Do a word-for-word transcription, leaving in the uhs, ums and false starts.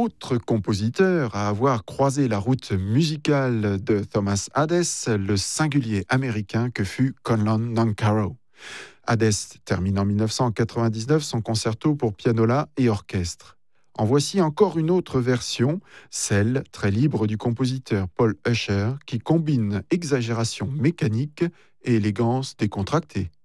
autre compositeur à avoir croisé la route musicale de Thomas Hadès, le singulier américain que fut Conlon Nancarrow. Hadès termine en dix-neuf cent quatre-vingt-dix-neuf son concerto pour pianola et orchestre. En voici encore une autre version, celle très libre du compositeur Paul Usher, qui combine exagération mécanique et élégance décontractée.